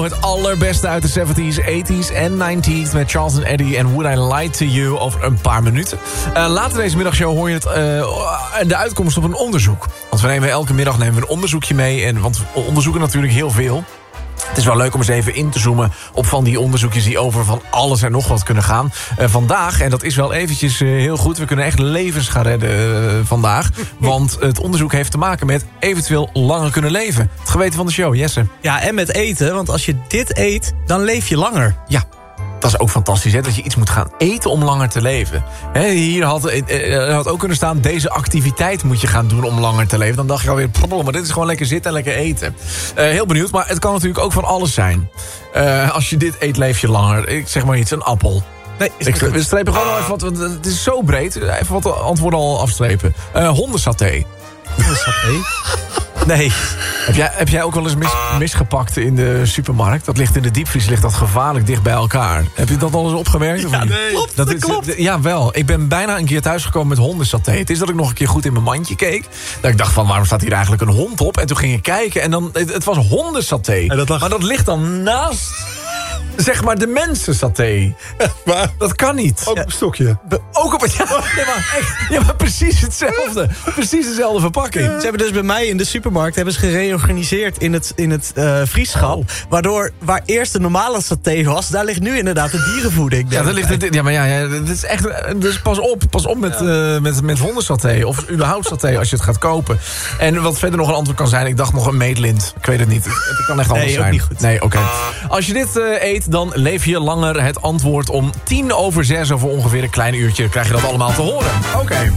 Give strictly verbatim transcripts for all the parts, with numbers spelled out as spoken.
Show. Het allerbeste uit de zeventies, tachtiger en negentiger met Charles en Eddie en Would I Lie to You over een paar minuten. Uh, later deze middagshow hoor je het, uh, de uitkomst op een onderzoek. Want we nemen elke middag nemen we een onderzoekje mee. En, want we onderzoeken natuurlijk heel veel. Het is wel leuk om eens even in te zoomen op van die onderzoekjes die over van alles en nog wat kunnen gaan. Uh, vandaag, en dat is wel eventjes uh, heel goed, we kunnen echt levens gaan redden uh, vandaag. Want het onderzoek heeft te maken met eventueel langer kunnen leven. Het geweten van de show, Jesse. Ja, en met eten, want als je dit eet, dan leef je langer. Ja. Dat is ook fantastisch, hè? Dat je iets moet gaan eten om langer te leven. He, hier had, uh, had ook kunnen staan, deze activiteit moet je gaan doen om langer te leven. Dan dacht je alweer, maar dit is gewoon lekker zitten en lekker eten. Uh, heel benieuwd, maar het kan natuurlijk ook van alles zijn. Uh, als je dit eet, leef je langer. Ik zeg maar iets, een appel. Nee, ik, we strepen gewoon al even wat, want het is zo breed. Even wat antwoorden al afstrepen. Uh, hondensaté. Hondensaté? Nee. Heb jij, heb jij ook wel eens mis, misgepakt in de supermarkt? Dat ligt in de diepvries, ligt dat gevaarlijk dicht bij elkaar. Heb je dat al eens opgemerkt? Of ja, niet? nee. Klopt, dat, dat is, klopt. Ja, wel. Ik ben bijna een keer thuisgekomen met hondensaté. Het is dat ik nog een keer goed in mijn mandje keek. Dat ik dacht van, waarom staat hier eigenlijk een hond op? En toen ging ik kijken en dan, het, het was hondensaté. Dat lag... Maar dat ligt dan naast... zeg maar de mensensaté. Maar dat kan niet. Ook op een stokje. Ook op het... Ja, nee, maar, echt, ja, maar precies hetzelfde. Precies dezelfde verpakking. Ze hebben dus bij mij in de supermarkt hebben ze gereorganiseerd in het, in het uh, vriesschap. Oh. Waardoor waar eerst de normale saté was, daar ligt nu inderdaad de dierenvoeding. Ja, daar ligt het, ja, maar ja, ja, dit is echt. Dus pas op, pas op met, ja. uh, met, met hondensaté. Of überhaupt saté als je het gaat kopen. En wat verder nog een antwoord kan zijn, ik dacht nog een meetlint. Ik weet het niet. Het, het kan echt anders nee, zijn. Ook niet goed. Nee, oké. Okay. Als je dit uh, eet, dan leef je langer. Het antwoord om tien over zes, over ongeveer een klein uurtje, krijg je dat allemaal te horen. Oké. Okay.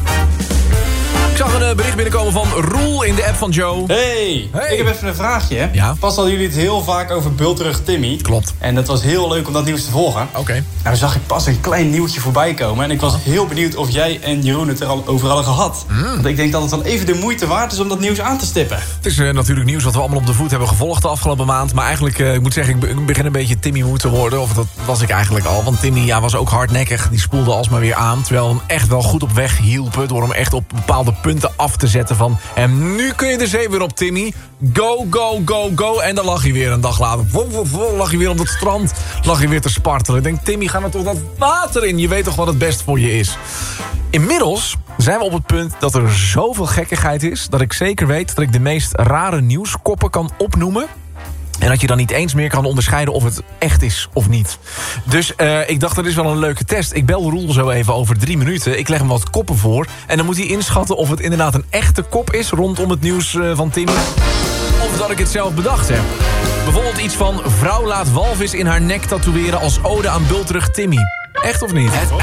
Ik zag een bericht binnenkomen van Roel in de app van Joe. Hey, hey. Ik heb even een vraagje. Ja? Pas hadden jullie het heel vaak over Bulterig Timmy. Klopt. En dat was heel leuk om dat nieuws te volgen. Oké. Okay. Nou zag ik pas een klein nieuwtje voorbij komen. En ik was heel benieuwd of jij en Jeroen het er al over hadden gehad. Mm. Want ik denk dat het dan even de moeite waard is om dat nieuws aan te stippen. Het is uh, natuurlijk nieuws wat we allemaal op de voet hebben gevolgd de afgelopen maand. Maar eigenlijk, uh, ik moet zeggen, ik begin een beetje Timmy moe te worden. Of dat was ik eigenlijk al. Want Timmy ja, was ook hardnekkig. Die spoelde alsmaar weer aan. Terwijl we hem echt wel goed op weg hielpen. Door hem echt op bepaalde punten af te zetten. Van, en nu kun je de zee weer op, Timmy. Go, go, go, go. En dan lag hij weer een dag later. Lag hij weer op het strand. Lag hij weer te spartelen. Ik denk, Timmy, ga er toch dat water in. Je weet toch wat het best voor je is. Inmiddels zijn we op het punt dat er zoveel gekkigheid is... dat ik zeker weet dat ik de meest rare nieuwskoppen kan opnoemen... En dat je dan niet eens meer kan onderscheiden of het echt is of niet. Dus uh, ik dacht, dat is wel een leuke test. Ik bel Roel zo even over drie minuten. Ik leg hem wat koppen voor. En dan moet hij inschatten of het inderdaad een echte kop is... rondom het nieuws uh, van Timmy. Of dat ik het zelf bedacht heb. Bijvoorbeeld iets van... vrouw laat walvis in haar nek tatoeëren als ode aan Bulterig Timmy. Echt of niet? Het